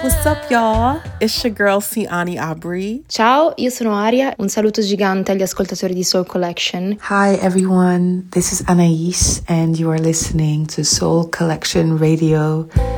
What's up, y'all? It's your girl, Siani Abri. Ciao, io sono Aria. Un saluto gigante agli ascoltatori di Soul Collection. Hi, everyone. This is Anais, and you are listening to Soul Collection Radio.